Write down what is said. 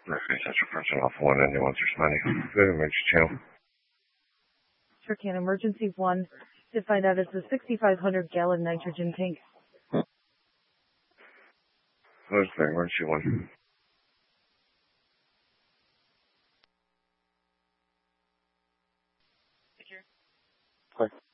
Murphy, Central Person Alpha 1, anyone responding? Good, emergency channel. Turcan Emergency 1, to find out it's a 6,500 gallon nitrogen tank. Where's the emergency 1? Hi.